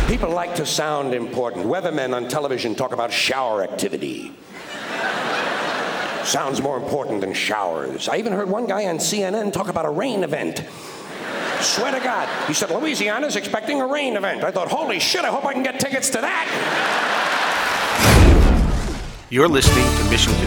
People like to sound important. Weathermen on television talk about shower activity. Sounds more important than showers. I even heard one guy on CNN talk about a rain event. Swear to God. He said, Louisiana's expecting a rain event. I thought, holy shit, I hope I can get tickets to that. You're listening to Mission